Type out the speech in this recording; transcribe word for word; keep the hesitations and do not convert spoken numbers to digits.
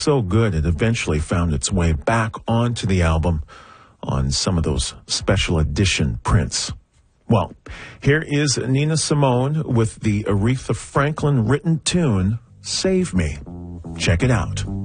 So good it eventually found its way back onto the album on some of those special edition prints. Well, here is Nina Simone with the Aretha Franklin written tune, Save Me. Check it out.